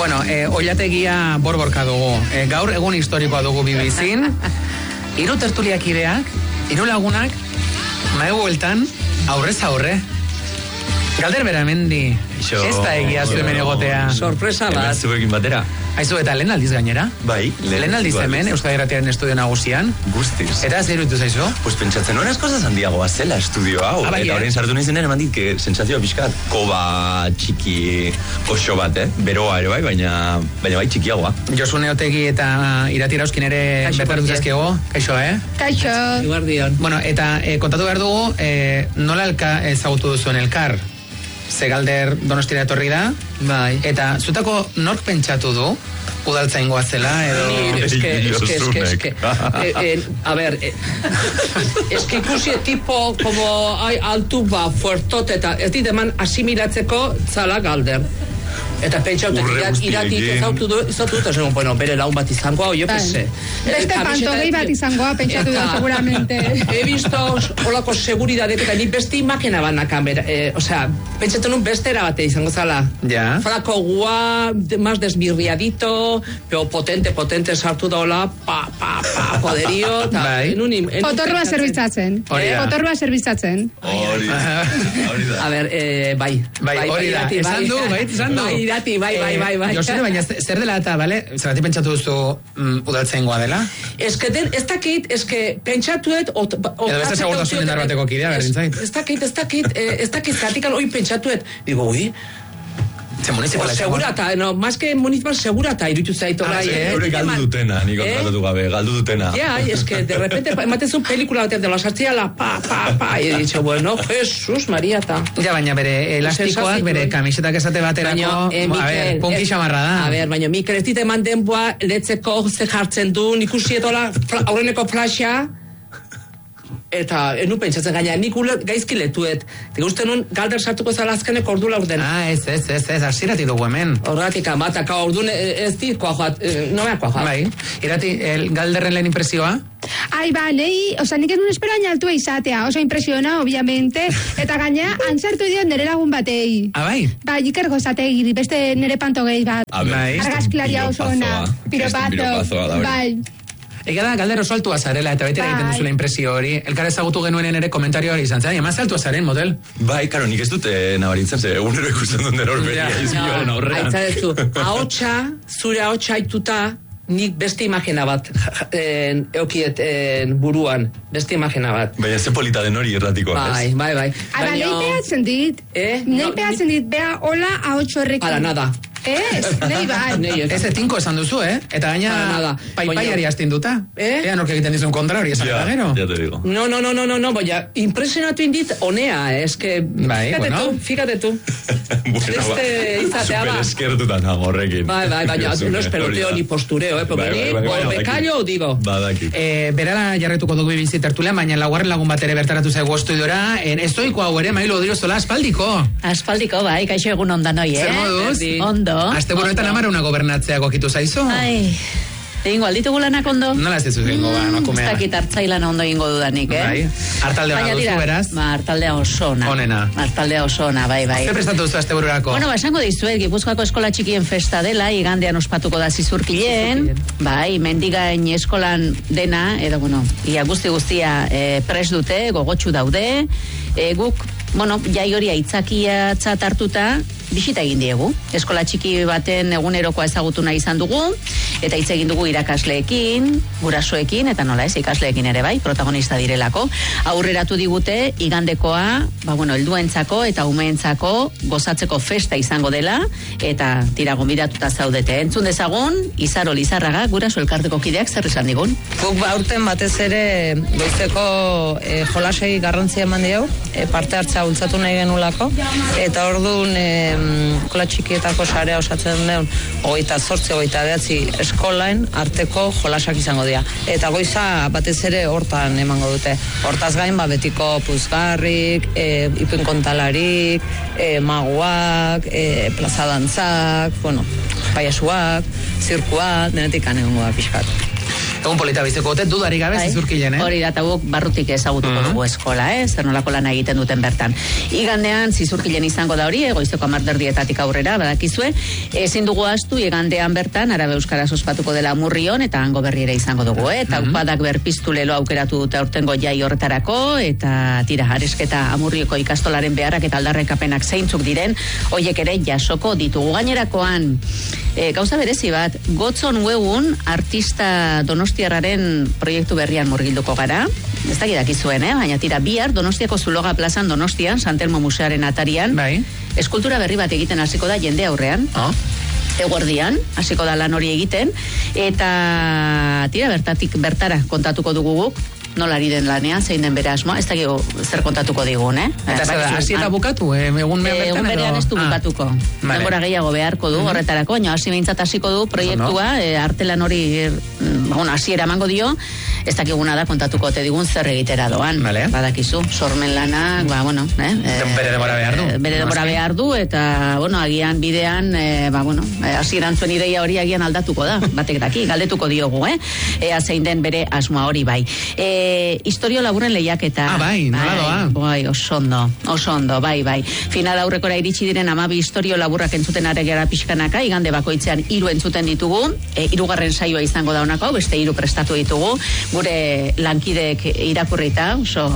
Bueno, oilategia borborka dugu. Gaur egun historikoa dugu bibizin. 3 tertuliakideak, 3 lagunak, maegu bueltan, aurrez aurre. Galder Beramendi, ez da egia zu hemen egotea. Sorpresa bat. Zuekin batera. Aizu, eta lehen aldiz gainera? Bai. Lehen aldiz hemen, Euskadi Irratiaren estudio nagusian. Guztiz. Eta zer iruditu zaizu? Pues pentsatzen, horaz cosas handiagoa zela estudio hau. Eta horrein sartu nahizenean eman dit, sensazioa pixkat, koba txiki oso bat, Beroa ere bai, baina bai txikiagoa. Josune Otegi eta Irati Erauzkin ere bertartu zaizkiego. Kaixo, Kaixo. Iguardion. Bueno, eta kontatu behar dugu, nola ezagutu duzuen elkar? Ze Galder Donostira etorri da. Bai. Eta zutako nork pentsatu du? Udaltzaingoa zela, edo... Es que, a ver, es que ikusi tipo como altu ba, fuertot, eta ez dit eman asimilatzeko zala Galder. Eta pentsautek iratik ezautu eta segun, bueno, bere laun bat izangoa, jo que se. Beste pantogei bat izangoa, pentsatu da, seguramente. He visto holako seguridadek eta ni beste imakena bana kamera. Pentsatu nun beste erabate izango zala. Ja. Flaco gua, más desmirriadito, pero potente sartu da hola, poderio, eta... Potorroa zerbitzatzen. Potorroa zerbitzatzen. Hori da. A ver, bai. Hori da, esan du. Irati, bai. Josune, baina zer dela eta, bale? Zergatik pentsatu duzu udaltzaingoa dela? Ez dakit, pentsatuet... Edo beste segurtasun indar bateko kidea, berdintzait. Ez dakit, zergatik hoi pentsatuet. Digo, ui... Segurata, no, más que municipal segurata iruditu zaitu bai. Hori galdu dutena, ni kontratatu gabe, galdu dutena. Ja, es que de repente ematen zu pelikula batean de la sartzia la pa, y he dicho, bueno, Jesús María ta. Ja, baina bere elastikoak, bere kamisetak esate baterako, a ver, punki xamarra da. A ver, baina Mikel ez dit eman denboa letzeko ze jartzen du, ikusi etola aurreneko flasha. Eta enu pentsatzen gaina, nik gaizki letuet. Uste nun Galder sartuko zala azkeneko ordu laurden. Ez, asirati dugu hemen. Horratik amataka ordun ez dit koajoat, no mea koajoat. Bai, Irati, Galderren lehen impresioa? Ai, ba, nik ez nun espero altua izatea, oso impresiona, obviamente, eta gaina, antzartu dio nire lagun batei. Bai? Bai, ikergo zatei, beste nire pantogei bat. Argazkilaria oso ona, piropazo, bai. Ega da, Galder oso altua zarela, eta betera egiten duzula impresio hori. Elkar ezagutu genuen ere komentario hori izan zen, emaz altua zaren, model? Bai, karo, nik ez dute nabaritzen, ze egunero ikusten duen dena horberia izbioaren aurrean. Aitzadezu, zure ahotsa aituta, nik beste imagina bat eukiet buruan, beste imagina bat. Baina ze polita den hori erratikoa, ez? Bai. Ara, nahi pehatzen dit, beha hola ahotxo horrekin. Para nada. Nahi bai. Ez tinko esan duzu, eta gaina paipaiari hastin duta. Ea nork egiten dizun kontra hori esan da gero. Ja te digo. No, baina impresionatu indit honea, eske, fíjate tu. Beste izatea ba. Super eskertutan horrekin. Bai, baina no es peloteo ni postureo, me callo o digo. Badaki. Berala jarretuko dugu bizi tertulean, baina laugarren lagun bat ere bertaratu zaigu estudiora, estoiko hau ere, Mailo Odriozola, aspaldiko. Aspaldiko, bai, kaixo egun ondan hoi, Zer moduz? Ondo. Aste buruetan amara una gobernatzea gokitu zaizu? Ai, egingo alditugu lanak ondo? Nola ez dizu egingo ba, emakumea? Ez dakit hartzailan ondo egingo dudanik, Bai, hartaldea ona duzu, beraz? Hartaldea oso ona. Onena. Hartaldea oso ona, bai. Zer prestatu duzu aste bururako? Bueno, esango dizuet, Gipuzkoako eskola txikien festa dela, igandean ospatuko da Zizurkilen, bai, mendigain eskolan dena, edo, ia guztia pres dute, gogotsu daude, guk, jai hori aitzakiatzat hartuta, bisita egin diegu. Eskola txiki baten egunerokoa ezagutu nahi izan dugu, eta hitz egin dugu irakasleekin, gurasoekin, eta nola ez, ikasleekin ere bai, protagonista direlako. Aurreratu digute, igandekoa, helduentzako eta umeentzako gozatzeko festa izango dela, eta tira gonbidatuta zaudete. Entzun dezagun, Izaro Lizarraga, guraso elkarteko kideak zer esan digun. Guk aurten batez ere goizeko jolasei garrantzia eman diau, parte hartza bultzatu nahi genulako, eta orduan eskola txikietako sarea osatzen deun 28-29 eskolaen arteko jolasak izango dira. Eta goiza batez ere hortan emango dute. Hortaz gain, betiko puzgarrik, ipuinkontalarik, maguak, plazadantzak, paiasuak, zirkuak, denetik anegongo da pixkat. Egun polita biziko dute, dudari gabe zizurkilen, Hori da, eta guk barrutik ezagutuko dugu eskola, zer nolako lana egiten duten bertan. Igandean zizurkilen izango da hori, goizeko 10:00 aurrera, badakizue, ezin dugu ahaztu igandean bertan Arabe Euskaraz ospatuko dela Murrion, eta hango berri ere izango dugu, eta upadak berpiztu lelo aukeratu dute aurtengo jai horretarako, eta tira, aresketa Amurrioko ikastolaren beharrak eta aldarrekapenak zeintzuk diren, hoiek ere jasoko ditugu. Gainerakoan, gauza berezi bat, Gotzon Wegun artista donostiarraren proiektu berrian murgilduko gara, ez dakizuen, baina tira, bihar Donostiako Zuloga plazan Donostian, Santelmo Museoaren atarian, eskultura berri bat egiten hasiko da jende aurrean, eguerdian, hasiko da lan hori egiten, eta tira, bertara kontatuko dugu guk, nolari den lanean, zein den bere asmoa, ez dakigu zer kontatuko digun, Eta hasi eta bukatu, egun berean ez du bukatuko. Denbora gehiago beharko du, horretarako, baina hasi behintzat hasiko du proiektua, artelan hori, hasiera emango dio, ez dakiguna da kontatuko te digun zer egitera doan. Badakizu, sormen lanak, bere denbora behar du. Bere denbora behar du, eta, agian bidean, hasieran zuen ideia hori agian aldatuko da, batek daki, galdetuko diogu, ea zein den bere asmoa hori bai. Historio laburren lehiaketa. Nola doa? Oso ondo, bai. Final aurrekora iritsi diren 12 historio laburrak entzuten aregera pixkanaka, igande bakoitzean 3 entzuten ditugu, 3. saioa izango da honako, beste 3 prestatu ditugu, gure lankideek irakurrita, oso,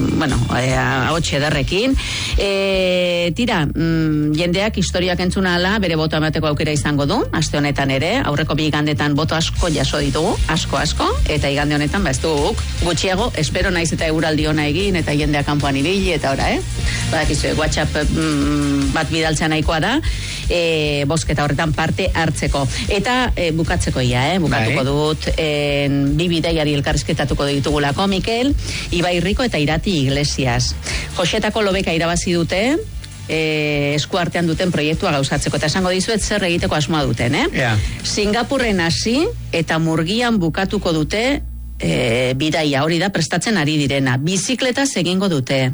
ahots ederrekin. Tira, jendeak historiak entzuna ala, bere boto emateko aukera izango du, aste honetan ere, aurreko 2 igandetan boto asko jaso ditugu, asko, eta igande honetan, ez duguk, gutxiago, espero naiz eta eguraldi ona egin, eta jendea kanpoan ibili, eta ora, Badakizu, WhatsApp bat bidaltzea nahikoa da, bozketa horretan parte hartzeko. Eta bukatzeko bukatuko dut, 2 bidaiari elkarrizketatuko ditugulako, Mikel, Ibai Rico eta Irati Iglesias. Josetako lobeka irabazi dute, eskuartean duten proiektua gauzatzeko, eta esango dizuet zer egiteko asmoa duten, Singapurren hasi eta Murgian bukatuko dute bidaia, hori da prestatzen ari direna. Bizikletaz egingo dute.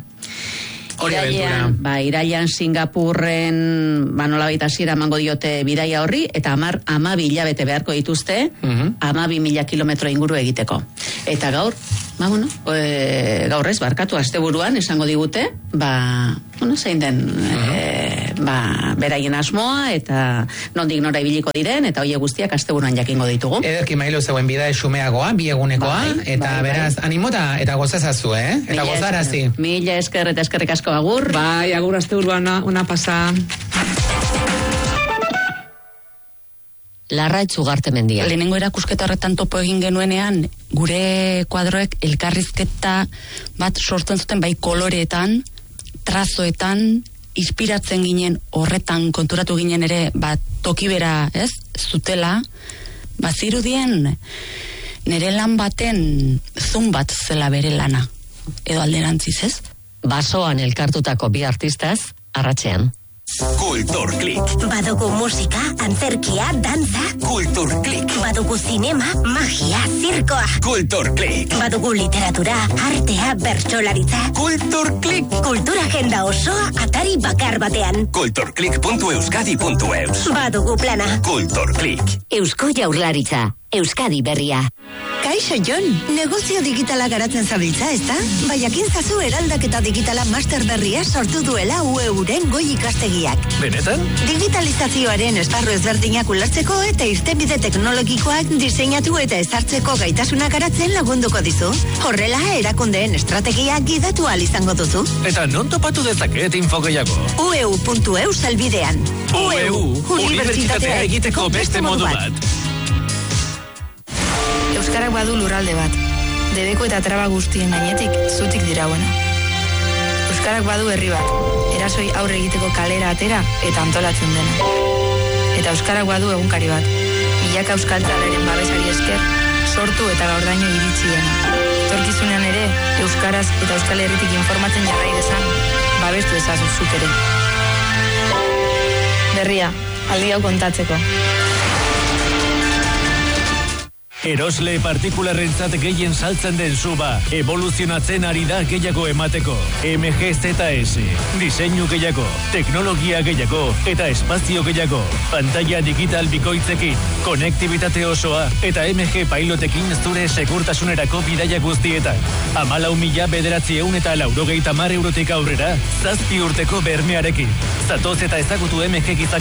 Irailean Singapurren nolabait hasiera emango diote bidaia horri, eta 12 hilabete beharko dituzte, 12.000 kilometro inguru egiteko. Eta gaur, gaur ez, barkatu, asteburuan esango digute, zein den beraien asmoa, eta nondik nora ibiliko diren, eta hoie guztiak asteburuan jakingo ditugu. Ederki Mailu zeuen bida xumeagoa, 2 egunekoa, eta beraz, animota eta gozazazu, eta gozarazi. Mila esker eta eskerrik asko agur. Agur asteburuan una pasa. Larraitz Ugartemendia. Lehenengo erakusketa horretan topo egin genuenean, gure kuadroek elkarrizketa bat sortzen zuten bai koloreetan, trazoetan, inspiratzen ginen horretan konturatu ginen ere, toki bera, zutela, zirudien nire lan baten zun bat zela bere lana, edo alderantziz, ez? Basoan elkartutako 2 artistaz, arratsean. Kulturklik. Badugu musika, antzerkia, dantza. Kulturklik. Badugu zinema, magia, zirkoa. Kulturklik. Badugu literatura, artea, bertsolaritza. Kulturklik. Kultura agenda osoa atari bakar batean. Kulturklik.euskadi.eus. Badugu plana. Kulturklik. Eusko Jaurlaritza. Euskadi berria. Kaixo Jon, negozio digitala garatzen zabiltza, ezta? Baiakin zazu eraldaketa digitala master berria sortu duela UEUren goi ikastegiak. Benetan? Digitalizazioaren esparru ezberdinak ulertzeko eta irtenbide teknologikoak diseinatu eta ezartzeko gaitasuna garatzen lagunduko dizu. Horrela, erakundeen estrategia gidatu ahal izango duzu. Eta non topatu dezaket info gehiago? ueu.eus albidean. UEU, unibertsitatea egiteko beste modu bat. Euskarak badu lurralde bat. Debeko eta traba guztien gainetik zutik dirauena. Euskarak badu herri bat. Erasoi aurre egiteko kalera atera eta antolatzen dena. Eta Euskarak badu egunkari bat. Milaka euskaltzalaren babesari esker sortu eta gaurdaino iritsi dena. Etorkizunean ere, euskaraz eta euskal herritik informatzen jarrai dezan, babestu ezazu zuk ere. Berria, aldi hau kontatzeko. Erosle partikularrentzat gehien saltzen den suba, evoluzionatzen ari da gehiago emateko. MGZS, diseinu gehiago, teknologia gehiago eta espazio gehiago. Pantalla digital bikoitzekin, konektibitate osoa eta MG Pilotekin zure segurtasunerako bidaia guztietan. 14.990 eurotik aurrera, 7 urteko bermearekin. Zatoz eta ezagutu MG